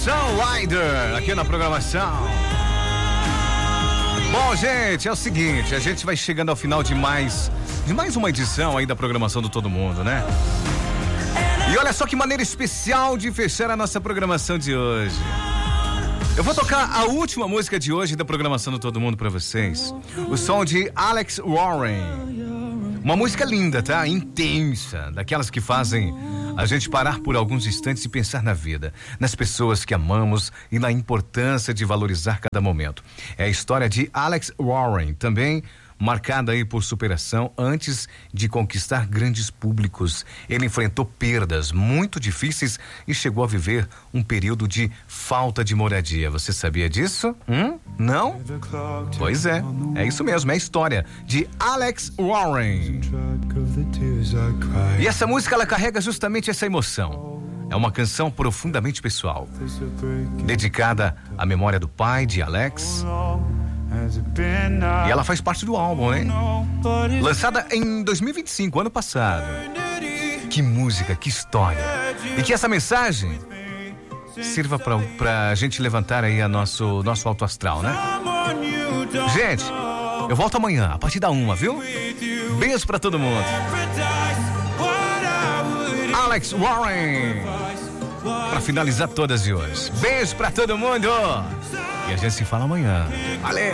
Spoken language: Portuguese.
Sunrider aqui na programação. Bom, gente, é o seguinte, a gente vai chegando ao final de mais uma edição aí da programação do Todo Mundo, né? E olha só que maneira especial de fechar a nossa programação de hoje. Eu vou tocar a última música de hoje da programação do Todo Mundo pra vocês. O som de Alex Warren. Uma música linda, tá? Intensa, daquelas que fazem a gente parar por alguns instantes e pensar na vida, nas pessoas que amamos e na importância de valorizar cada momento. É a história de Alex Warren, também marcada aí por superação antes de conquistar grandes públicos. Ele enfrentou perdas muito difíceis e chegou a viver um período de falta de moradia. Você sabia disso? Não? Pois é isso mesmo, é a história de Alex Warren. E essa música, ela carrega justamente essa emoção. É uma canção profundamente pessoal, dedicada à memória do pai de Alex. E ela faz parte do álbum, hein? Lançada em 2025, ano passado. Que música, que história. E que essa mensagem sirva pra gente levantar aí nosso alto astral, né? Gente, eu volto amanhã, a partir da 1, viu? Beijo pra todo mundo. Alex Warren, pra finalizar todas de hoje. Beijo pra todo mundo. E a gente se fala amanhã. Valeu!